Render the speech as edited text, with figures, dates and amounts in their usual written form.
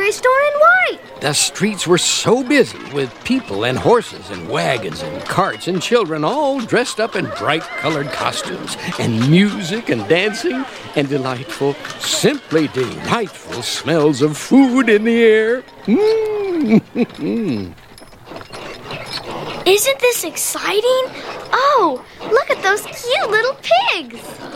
toy store in white. The streets were so busy with people and horses and wagons and carts and children all dressed up in bright-colored costumes and music and dancing and delightful, simply delightful smells of food in the air. Isn't this exciting? Oh, look at those cute little pigs.